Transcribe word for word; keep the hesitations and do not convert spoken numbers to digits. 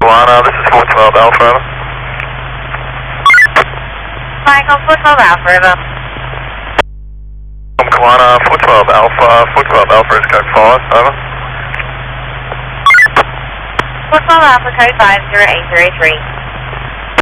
Luana, this is four twelve Alpha. Michael, four twelve Alpha, River. I'm Luana, four twelve Alpha, four twelve Alpha is code five, over. four twelve Alpha, code five zero eight zero three.